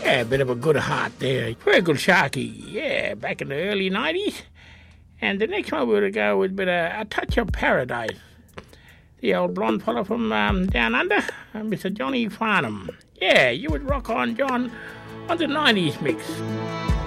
Yeah, a bit of a good heart there. Very good Sharky. Yeah, back in the early 90s. And the next one we're going to go with a touch of paradise. The old blonde fella from down under, Mr. Johnny Farnham. Yeah, you would rock on, John, on the 90s mix.